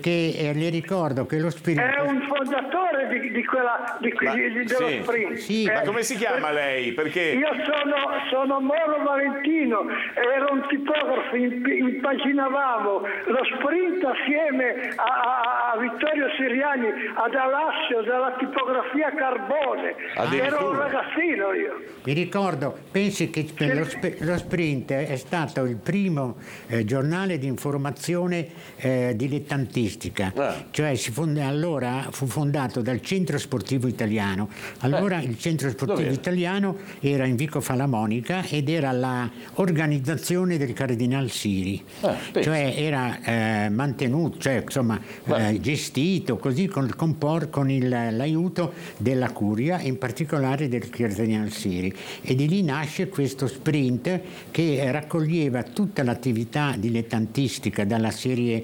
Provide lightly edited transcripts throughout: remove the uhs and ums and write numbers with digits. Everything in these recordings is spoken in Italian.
che le ricordo che lo sprint è un fondatore dello sprint. Sì, ma come si chiama lei? Perché io sono Moro Valentino, ero un tipografo, impaginavamo lo sprint assieme a Vittorio Siriani, ad Alassio della tipografia Carbone. Ero un ragazzino io. Mi ricordo, pensi che lo sprint è stato il primo giornale di informazione dilettantistica, cioè allora fu fondato dal Centro Sportivo Italiano. Allora il Centro Sportivo Italiano era in Vico Falamonica ed era la organizzazione del Cardinal Siri, cioè era mantenuto, cioè insomma gestito così con l'aiuto della Curia, in particolare del Cardinal Siri, e di lì nasce questo sprint che raccoglieva tutta l'attività dilettantistica dalle serie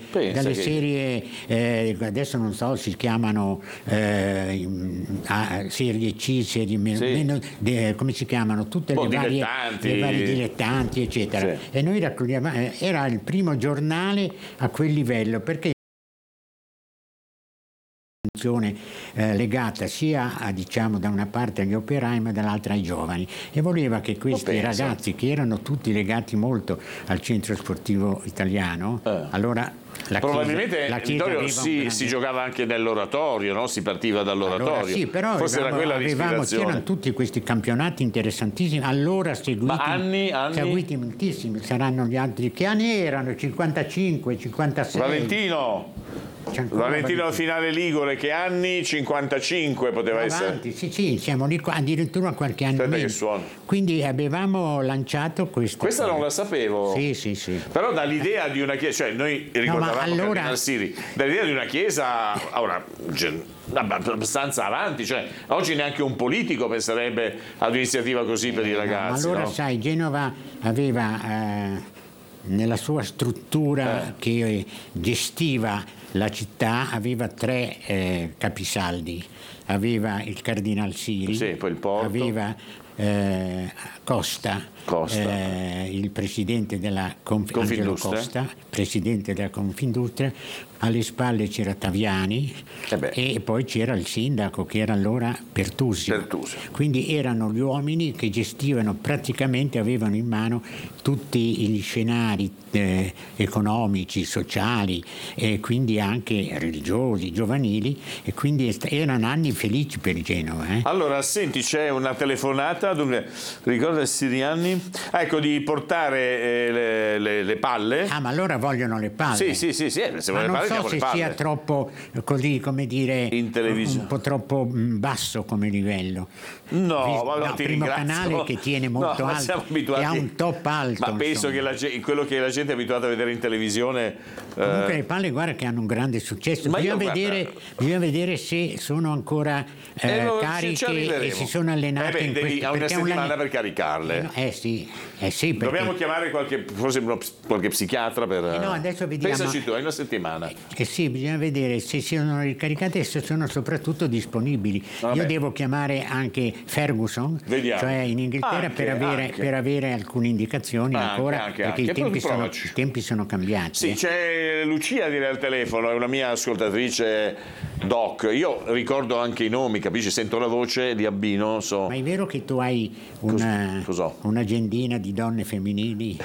adesso non so, si chiamano serie C, serie meno, come si chiamano, tutte le varie dilettanti eccetera, e noi raccoglievamo, era il primo giornale a quel livello, perché legata sia diciamo da una parte agli operai ma dall'altra ai giovani, e voleva che questi ragazzi, che erano tutti legati molto al Centro Sportivo Italiano, allora probabilmente Vittorio si giocava anche nell'oratorio, no? Si partiva dall'oratorio. Allora, sì, però forse era quella l'ispirazione. C'erano tutti questi campionati interessantissimi, allora seguiti moltissimi. Saranno gli altri, che anni erano? 55, 56. Valentino finale Ligure, che anni? 55 poteva essere. Sì, siamo lì addirittura qualche anno meno. Quindi avevamo lanciato questo. Questa non la sapevo. Sì. Però dall'idea di una chiesa, cioè noi ricordavamo Cardinal Siri, dall'idea di una chiesa abbastanza avanti, cioè oggi neanche un politico penserebbe ad un'iniziativa così per i ragazzi. Allora, sai, Genova aveva nella sua struttura che gestiva la città, aveva 3 capisaldi. Aveva il Cardinal Siri, poi il porto. Aveva Costa. Il presidente della Confindustria, presidente della Confindustria, alle spalle c'era Taviani e poi c'era il sindaco, che era allora Pertusio. Quindi erano gli uomini che gestivano praticamente, avevano in mano tutti gli scenari economici, sociali e quindi anche religiosi, giovanili, e quindi erano anni felici per Genova. Allora, senti, c'è una telefonata, dunque, ricorda Siriani, ecco, di portare le palle. Ma allora vogliono le palle. Sì, se ma vuole non palle, so se sia troppo, così, come dire, in televisione un po' troppo basso come livello. No, ti primo ringrazio. Canale che tiene molto alto, che ha un top alto. Ma penso che quello che la gente è abituata a vedere in televisione. Comunque le palle, guarda, che hanno un grande successo. Bisogna vedere se sono ancora cariche e si sono allenate in questo. Ha una settimana per caricarle. Sì, perché dobbiamo chiamare qualche psichiatra per. No, adesso vediamo. Pensaci tu, hai una settimana. Sì, bisogna vedere se sono ricaricate e se sono soprattutto disponibili. Io devo chiamare anche Ferguson, cioè in Inghilterra, per avere alcune indicazioni ancora, perché i tempi sono cambiati. Sì, c'è Lucia al telefono, è una mia ascoltatrice doc. Io ricordo anche i nomi, capisci? Sento la voce, li abbino. Ma è vero che tu hai un'agendina di donne femminili?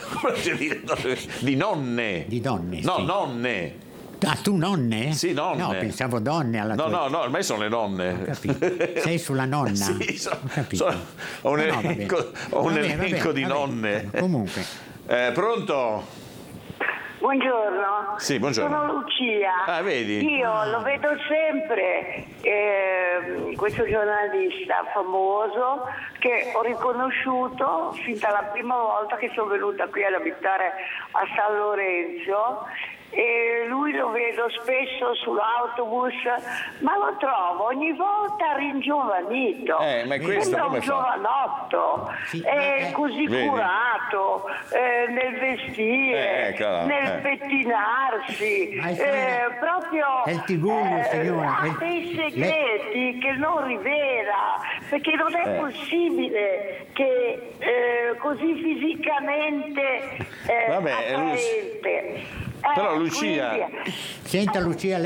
Di nonne? Di donne, no, sì. Nonne. Tu nonne? Sì, nonne. No, pensavo donne alla tua. No, ormai sono le nonne. Ho capito. Sei sulla nonna? Sì, ho capito. Ho un elenco di nonne. Comunque. Pronto? Buongiorno. Sì, buongiorno. Sono Lucia. Vedi? Io lo vedo sempre, questo giornalista famoso che ho riconosciuto fin dalla prima volta che sono venuta qui ad abitare a San Lorenzo, e lui lo vedo spesso sull'autobus, ma lo trovo ogni volta ringiovanito. Ma questo sembra come un fa? giovanotto, è così curato nel vestire, nel pettinarsi, proprio è il tiguglio, signora. ha dei segreti che non rivela, perché non è possibile che così fisicamente attraente. Però Lucia, senta Lucia,